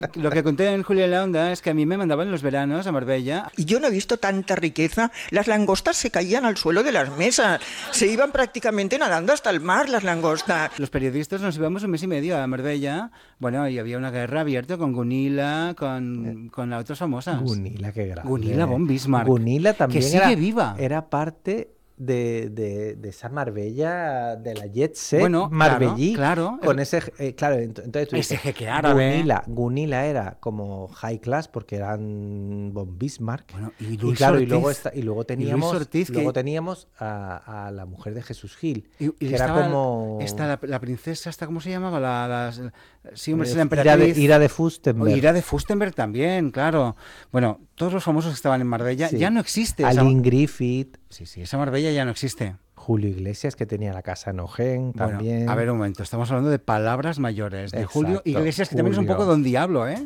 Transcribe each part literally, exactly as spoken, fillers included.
Lo que conté en Julia en la Onda es que a mí me mandaban en los veranos a Marbella. Y yo no he visto tanta riqueza. Las langostas se caían al suelo de las mesas. Se iban prácticamente nadando hasta el mar las langostas. Los periodistas nos íbamos un mes y medio a Marbella. Bueno, y había una guerra abierta con Gunilla, con, con las otras famosas. Gunilla, qué grande. Gunilla von Bismarck. Gunilla también que sigue era, viva. Era parte... De, de, de esa Marbella, de la jet set bueno, marbellí, claro, claro. Con ese, eh, claro, entonces tú ese dices, jeque árabe. Gunilla, Gunilla era como high class porque eran von Bismarck. Bueno, y, Luis y claro, Ortiz, y luego está, y luego teníamos, y Ortiz, luego que... teníamos a, a la mujer de Jesús Gil, y, y que era como está la, la princesa, esta, ¿cómo se llamaba? La, la, sí, hombre, eh, la emperatriz. Ira de, Ira de Fürstenberg. Ira de Fürstenberg también, claro. Bueno, todos los famosos que estaban en Marbella sí. ya no existe. Aline esa... Griffith. Sí, sí, esa Marbella ya no existe. Julio Iglesias, que tenía la casa en Ojén bueno, también. A ver, un momento, estamos hablando de palabras mayores. De Exacto, Julio Iglesias, que Julio. también es un poco Don Diablo, ¿eh?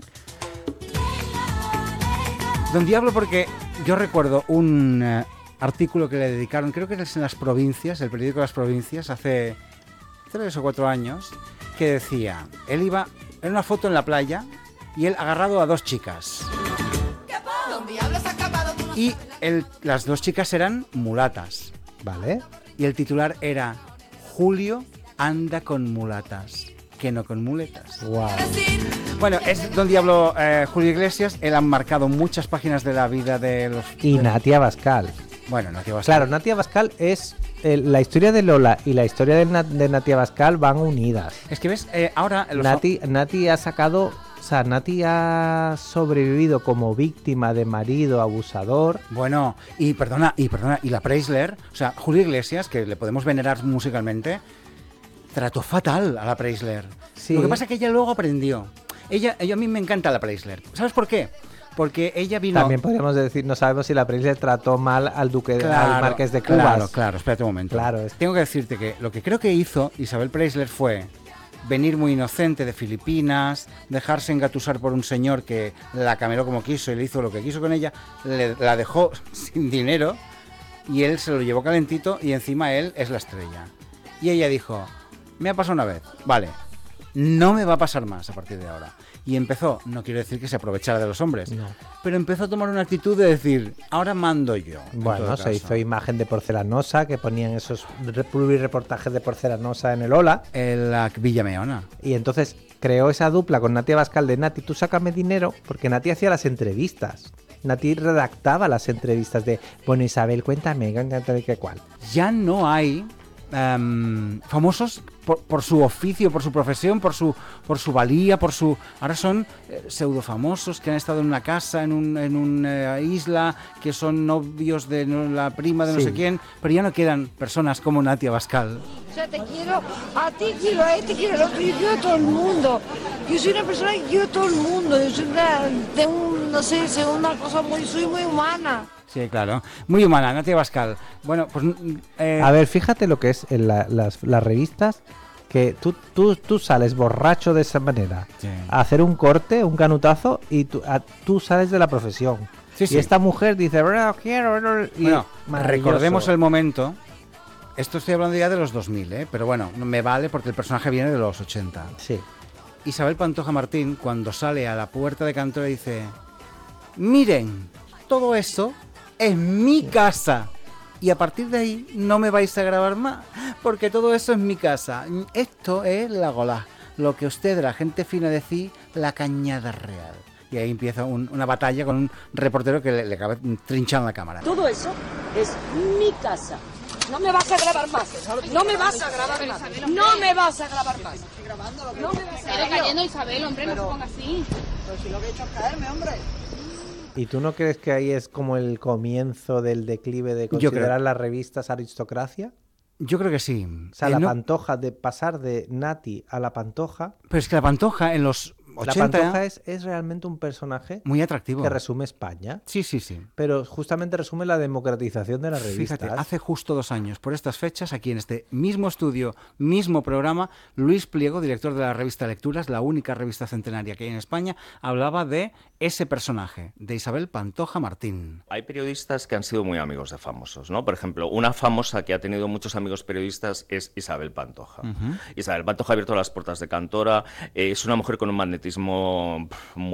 Don Diablo, porque yo recuerdo un uh, artículo que le dedicaron, creo que es en Las Provincias, el periódico Las Provincias, hace tres o cuatro años, que decía, él iba en una foto en la playa y él agarrado a dos chicas. Y el, las dos chicas eran mulatas. Vale. Y el titular era Julio anda con mulatas, que no con muletas. Wow. Bueno, es Don Diablo, eh, Julio Iglesias. Él ha marcado muchas páginas de la vida de los... Y Natia Bascal. Bueno, Natia Bascal. Claro, Natia Bascal es... Eh, la historia de Lola y la historia de, Nat- de Natia Bascal van unidas. Es que ves, eh, ahora... Los... Nati, Nati ha sacado... O sea, Nati ha sobrevivido como víctima de marido abusador. Bueno, y perdona, y perdona, y la Preisler, o sea, Julio Iglesias, que le podemos venerar musicalmente, trató fatal a la Preisler. Sí. Lo que pasa es que ella luego aprendió. Ella, ella a mí me encanta la Preisler. ¿Sabes por qué? Porque ella vino... También podríamos decir, no sabemos si la Preisler trató mal al duque, claro, al marqués de Cubas. Claro, claro, espérate un momento. Claro, es... Tengo que decirte que lo que creo que hizo Isabel Preisler fue venir muy inocente de Filipinas, dejarse engatusar por un señor que la cameló como quiso y le hizo lo que quiso con ella, le, la dejó sin dinero y él se lo llevó calentito y encima él es la estrella. Y ella dijo, me ha pasado una vez, vale, no me va a pasar más a partir de ahora. Y empezó, no quiero decir que se aprovechara de los hombres, no. pero empezó a tomar una actitud de decir, ahora mando yo. Bueno, se hizo imagen de porcelanosa, que ponían esos reportajes de porcelanosa en el Ola. En la Villa Meona. Y entonces creó esa dupla con Natia Bascal de Nati, tú sácame dinero, porque Nati hacía las entrevistas. Nati redactaba las entrevistas de, bueno, Isabel, cuéntame, ¿qué cuál? Ya no hay um, famosos por, por su oficio, por su profesión, por su por su valía, por su... Ahora son eh, pseudo famosos que han estado en una casa, en una en un, eh, isla, que son novios de no, la prima de no sí. sé quién, pero ya no quedan personas como Natia Bascal. O sea, te quiero, a ti quiero, a este quiero, a otro, yo quiero a todo el mundo. Yo soy una persona que quiero a todo el mundo, yo soy una, de un, no sé, soy una cosa muy, soy muy humana. Sí, claro. Muy humana, Natia Bascal. Bueno, pues... Eh... A ver, fíjate lo que es en la, las, las revistas, que tú, tú, tú sales borracho de esa manera, sí. a hacer un corte, un canutazo, y tú, a, tú sales de la profesión. Sí, sí. Y esta mujer dice, bueno, quiero... Y bueno, recordemos el momento... Esto estoy hablando ya de los dos mil, ¿eh? Pero bueno, me vale porque el personaje viene de los ochenta. Sí. Isabel Pantoja Martín, cuando sale a la puerta de Cantora, dice, miren, todo esto es mi casa y a partir de ahí no me vais a grabar más porque todo eso es mi casa. Esto es la Golá, lo que usted, la gente fina, decía, la Cañada Real. Y ahí empieza un, una batalla con un reportero que le, le acaba trinchando la cámara. Todo eso es mi casa. No me vas a grabar más. No me vas a grabar más. No me vas a grabar más. No me vas a grabar. Cayendo, Isabel, hombre, no se ponga así. Pero si lo que he hecho es caerme, hombre. ¿Y tú no crees que ahí es como el comienzo del declive de considerar las revistas aristocracia? Yo creo que sí. O sea, eh, la no... Pantoja, de pasar de Nati a la Pantoja... Pero es que la Pantoja en los ochenta... La Pantoja es, es realmente un personaje... muy atractivo. Que resume España. Sí, sí, sí. Pero justamente resume la democratización de las revistas. Fíjate, hace justo dos años, por estas fechas, aquí en este mismo estudio, mismo programa, Luis Pliego, director de la revista Lecturas, la única revista centenaria que hay en España, hablaba de ese personaje, de Isabel Pantoja Martín. Hay periodistas que han sido muy amigos de famosos, ¿no? Por ejemplo, una famosa que ha tenido muchos amigos periodistas es Isabel Pantoja. Uh-huh. Isabel Pantoja ha abierto las puertas de Cantora, eh, es una mujer con un magnetismo autismo muy